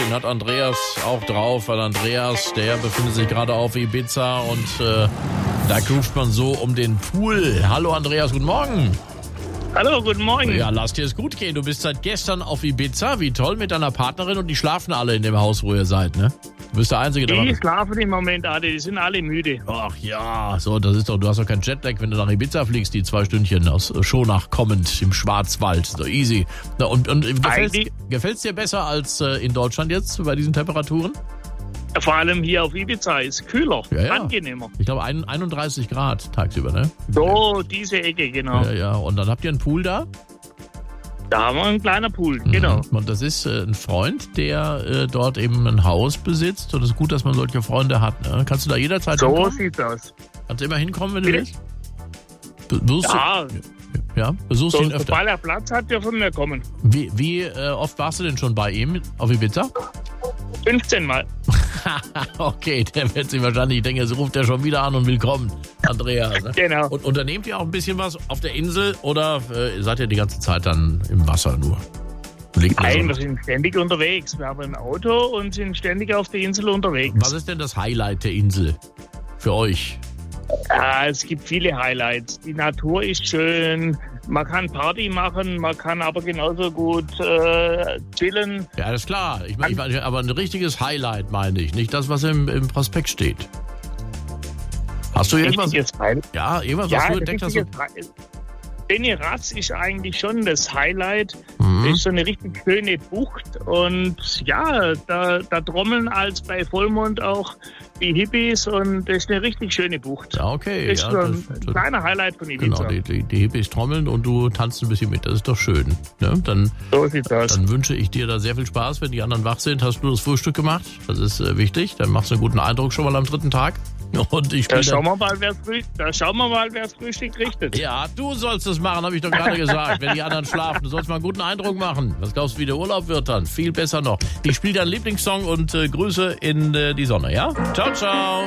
den hat Andreas auch drauf, weil Andreas, der befindet sich gerade auf Ibiza und da ruft man so um den Pool. Hallo Andreas, guten Morgen. Hallo, guten Morgen. Ja, lass dir es gut gehen. Du bist seit gestern auf Ibiza. Wie toll, mit deiner Partnerin, und die schlafen alle in dem Haus, wo ihr seid, ne? Du bist der Einzige, der... Die schlafen im Moment alle, die sind alle müde. Ach ja, so, das ist doch, du hast doch keinen Jetlag, wenn du nach Ibiza fliegst, die 2 Stündchen aus Schonach kommend im Schwarzwald. So easy. Na, und gefällt's dir besser als in Deutschland jetzt bei diesen Temperaturen? Vor allem hier auf Ibiza ist kühler, Ja. angenehmer. Ich glaube 31 Grad tagsüber, ne? So, diese Ecke, genau. Ja. Und dann habt ihr einen Pool da? Da haben wir einen kleinen Pool, genau. Und das ist ein Freund, der dort eben ein Haus besitzt. Und es ist gut, dass man solche Freunde hat. Ne? Kannst du da jederzeit So hinkommen? sieht's aus. Kannst du immer hinkommen, wenn du Bitte? willst? Besuchst Ja, besuchst du ihn öfter? sobald er Platz hat, dürfen wir kommen. Wie oft warst du denn schon bei ihm auf Ibiza? 15 Mal. Okay, der wird sich wahrscheinlich, ich denke, jetzt ruft er schon wieder an und willkommen, Andreas. Ne? Genau. Und unternehmt ihr auch ein bisschen was auf der Insel oder seid ihr die ganze Zeit dann im Wasser nur? Nein, wir sind ständig unterwegs. Wir haben ein Auto und sind ständig auf der Insel unterwegs. Was ist denn das Highlight der Insel für euch? Ja, es gibt viele Highlights. Die Natur ist schön. Man kann Party machen, man kann aber genauso gut chillen. Ja, alles klar. Ich meine, aber ein richtiges Highlight meine ich, nicht das, was im Prospekt steht. Hast du irgendwas? Ja, irgendwas, was du entdeckt hast? Beni-Ras ist eigentlich schon das Highlight. Das ist so eine richtig schöne Bucht. Und ja, da trommeln als bei Vollmond auch die Hippies. Und das ist eine richtig schöne Bucht. Ja, okay. Das ist so ein kleiner Highlight von Ibiza. Genau, die Hippies trommeln und du tanzt ein bisschen mit. Das ist doch schön. Ne? So sieht's aus. Dann wünsche ich dir da sehr viel Spaß. Wenn die anderen wach sind, hast du das Frühstück gemacht. Das ist wichtig. Dann machst du einen guten Eindruck schon mal am 3. Tag. Und Da schauen wir mal, wer Frühstück richtet. Ja, du sollst es machen, habe ich doch gerade gesagt. Wenn die anderen schlafen, du sollst mal einen guten Eindruck machen. Was glaubst du, wie der Urlaub wird dann? Viel besser noch. Ich spiele deinen Lieblingssong und Grüße in die Sonne, ja? Ciao, ciao.